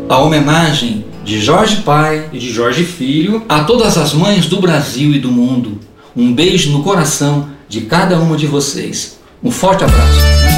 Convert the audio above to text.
a homenagem de Jorge pai e de Jorge filho a todas as mães do Brasil e do mundo. Um beijo no coração de cada uma de vocês. Um forte abraço.